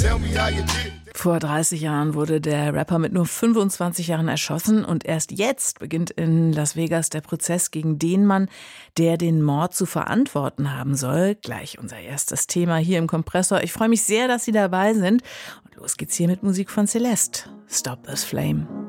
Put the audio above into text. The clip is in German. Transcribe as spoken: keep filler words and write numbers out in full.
Tell me how you did it. Vor dreißig Jahren wurde der Rapper mit nur fünfundzwanzig Jahren erschossen und erst jetzt beginnt in Las Vegas der Prozess gegen den Mann, der den Mord zu verantworten haben soll. Gleich unser erstes Thema hier im Kompressor. Ich freue mich sehr, dass Sie dabei sind. Und los geht's hier mit Musik von Celeste. Stop This Flame.